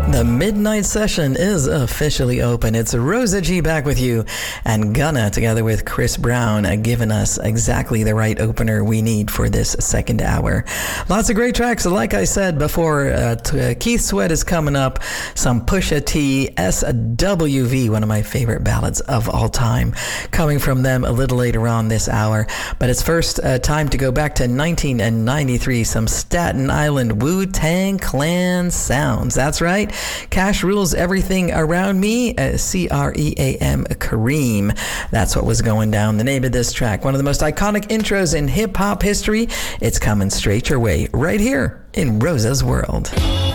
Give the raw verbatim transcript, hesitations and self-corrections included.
The midnight session is officially open. It's Rosa G back with you, and Gunna together with Chris Brown uh, giving us exactly the right opener we need for this second hour. Lots of great tracks. Like I said before, uh, t- uh, Keith Sweat is coming up. Some Pusha T, S W V, one of my favorite ballads of all time, coming from them a little later on this hour. But it's first uh, time to go back to nineteen ninety-three. Some Staten Island Wu-Tang Clan sounds. That's right. Cash Rules Everything Around Me, uh, C R E A M, Kareem. That's what was going down. The name of this track, one of the most iconic intros in hip-hop history. It's coming straight your way right here in Rosa's World.